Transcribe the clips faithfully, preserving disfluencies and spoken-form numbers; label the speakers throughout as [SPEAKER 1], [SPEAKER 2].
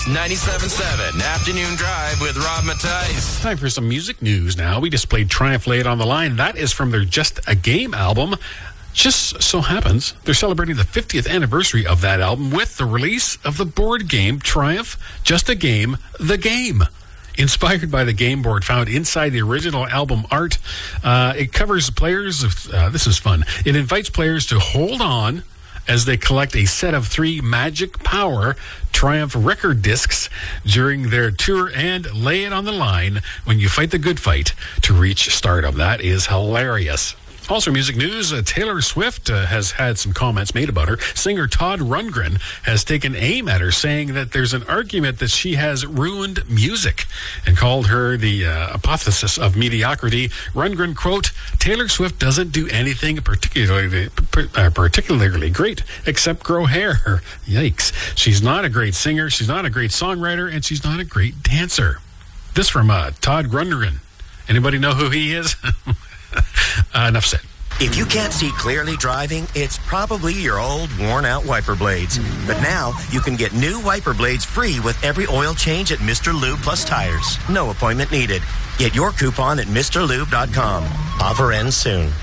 [SPEAKER 1] Max ninety-seven point seven Afternoon Drive with Rob Mattice.
[SPEAKER 2] Time for some music news now. We just played Triumph Lay It on the Line. That is from their Just a Game album. Just so happens they're celebrating the fiftieth anniversary of that album with the release of the board game Triumph Just a Game, The Game. Inspired by the game board found inside the original album art, uh, it covers players, of, uh, this is fun, it invites players to hold on as they collect a set of three Magic Power Triumph record discs during their tour and lay it on the line when you fight the good fight to reach stardom. That is hilarious. Also, music news, uh, Taylor Swift uh, has had some comments made about her. Singer Todd Rundgren has taken aim at her, saying that there's an argument that she has ruined music and called her the uh, apotheosis of mediocrity. Rundgren, quote, Taylor Swift doesn't do anything particularly uh, particularly great except grow hair. Yikes. She's not a great singer, she's not a great songwriter, and she's not a great dancer. This from uh, Todd Rundgren. Anybody know who he is? uh, enough said.
[SPEAKER 3] If you can't see clearly driving, it's probably your old, worn-out wiper blades. But now, you can get new wiper blades free with every oil change at Mister Lube Plus Tires. No appointment needed. Get your coupon at Mr Lube dot com. Offer ends soon.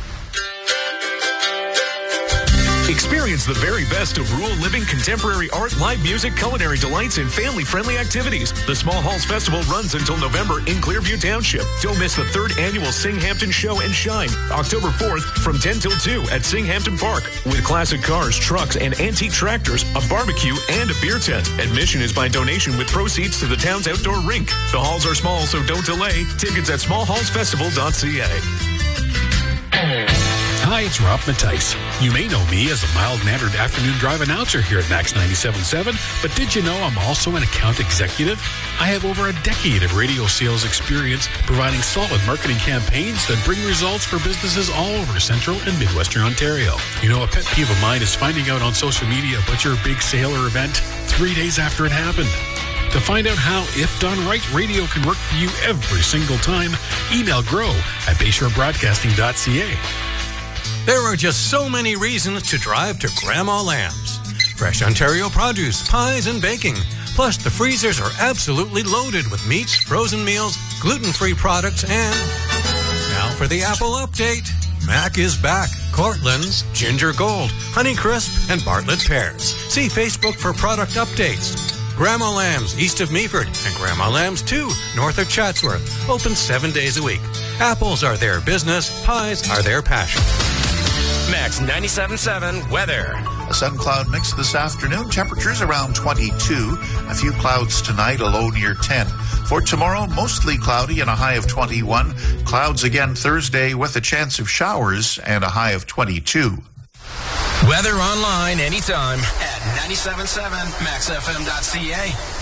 [SPEAKER 4] Experience the very best of rural living, contemporary art, live music, culinary delights, and family-friendly activities. The Small Halls Festival runs until November in Clearview Township. Don't miss the third annual Singhampton Show and Shine, October fourth from ten till two at Singhampton Park. With classic cars, trucks, and antique tractors, a barbecue, and a beer tent. Admission is by donation with proceeds to the town's outdoor rink. The halls are small, so don't delay. Tickets at small halls festival dot c a.
[SPEAKER 2] Hi, it's Rob Mattice. You may know me as a mild-mannered afternoon drive announcer here at Max ninety-seven point seven, but did you know I'm also an account executive? I have over a decade of radio sales experience providing solid marketing campaigns that bring results for businesses all over Central and Midwestern Ontario. You know, a pet peeve of mine is finding out on social media about your big sale or event three days after it happened. To find out how, if done right, radio can work for you every single time, email grow at bayshore broadcasting dot c a.
[SPEAKER 5] There are just so many reasons to drive to Grandma Lamb's. Fresh Ontario produce, pies, and baking. Plus, the freezers are absolutely loaded with meats, frozen meals, gluten-free products, and... Now for the Apple update. Mac is back. Cortland's, Ginger Gold, Honeycrisp, and Bartlett Pears. See Facebook for product updates. Grandma Lamb's, east of Meaford, and Grandma Lamb's two, north of Chatsworth. Open seven days a week. Apples are their business. Pies are their passion.
[SPEAKER 1] Max ninety-seven point seven weather.
[SPEAKER 6] A sun cloud mix this afternoon. Temperatures around twenty-two. A few clouds tonight, a low near ten. For tomorrow, mostly cloudy and a high of twenty-one. Clouds again Thursday with a chance of showers and a high of twenty-two.
[SPEAKER 1] Weather online anytime at ninety-seven point seven max f m dot c a.